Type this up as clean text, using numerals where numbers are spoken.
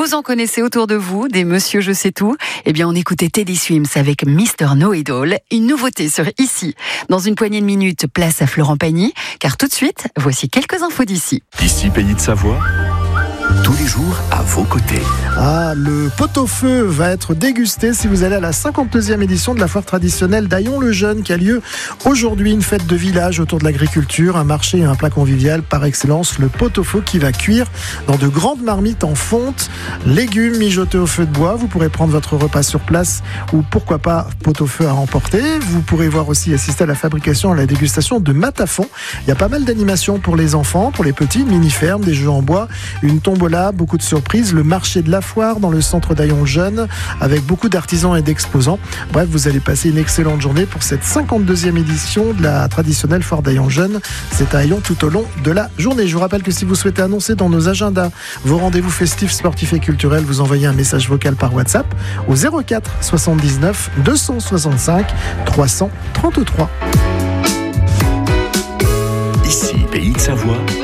Vous en connaissez autour de vous, des monsieur je sais tout. Eh bien, on écoutait Teddy Swims avec Mr. Know-It-All. Une nouveauté sur Ici. Dans une poignée de minutes, place à Florent Pagny. Car tout de suite, voici quelques infos d'ici. Ici, Pays de Savoie, tous les jours à vos côtés. Ah, le pot-au-feu va être dégusté si vous allez à la 52e édition de la foire traditionnelle d'Aillon-le-Jeune qui a lieu aujourd'hui. Une fête de village autour de l'agriculture, un marché et un plat convivial par excellence, le pot-au-feu qui va cuire dans de grandes marmites en fonte, légumes mijotés au feu de bois. Vous pourrez prendre votre repas sur place ou pourquoi pas pot-au-feu à emporter. Vous pourrez voir aussi assister à la fabrication, à la dégustation de matafons. Il y a pas mal d'animations pour les enfants, pour les petits, une mini-ferme, des jeux en bois, une tombola, beaucoup de surprises, le marché de la foire dans le centre d'Aillon-Jeune avec beaucoup d'artisans et d'exposants. Bref, vous allez passer une excellente journée pour cette 52e édition de la traditionnelle foire d'Aillon-Jeune. C'est à Aillon tout au long de la journée. Je vous rappelle que si vous souhaitez annoncer dans nos agendas vos rendez-vous festifs, sportifs et culturels, vous envoyez un message vocal par WhatsApp au 04 79 265 333. Ici, Pays de Savoie,